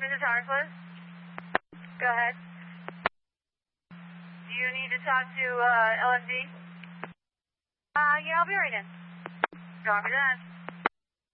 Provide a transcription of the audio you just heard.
Mrs. Harford? Go ahead. Do you need to talk to LFD? Yeah, I'll be right in. Copy that.